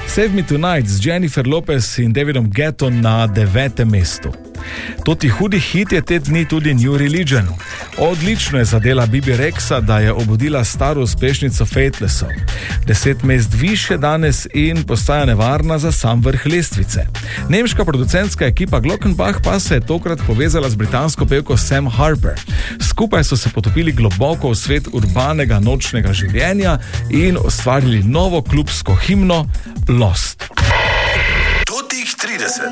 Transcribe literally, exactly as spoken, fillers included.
Save Me Tonight z Jennifer Lopez in Davidom Guettom na devetem mestu. Toti hudi hit je te dni tudi New Religion. Odlično je zadela Bibi Rexa, da je obudila staro uspešnico Faithlessov. Deset mest više danes in postaja nevarna za sam vrh lestvice. Nemška producentska ekipa Glockenbach pa se je tokrat povezala z britansko pevko Sam Harper. Skupaj so se potopili globoko v svet urbanega nočnega življenja in ustvarili novo klubsko himno Lost. Totih trideset.